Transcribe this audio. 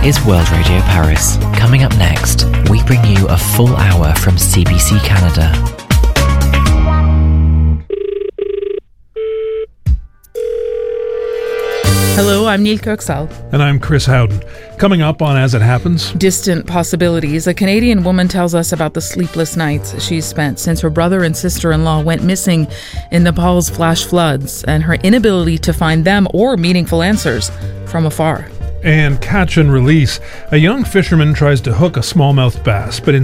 is World Radio Paris. Coming up next, we bring you a full hour from CBC Canada. Hello, I'm Neil Kirksall. And I'm Chris Howden. Coming up on As It Happens. Distant Possibilities. A Canadian woman tells us about the sleepless nights she's spent since her brother and sister-in-law went missing in Nepal's flash floods, and her inability to find them or meaningful answers from afar. And Catch and Release. A young fisherman tries to hook a smallmouth bass, but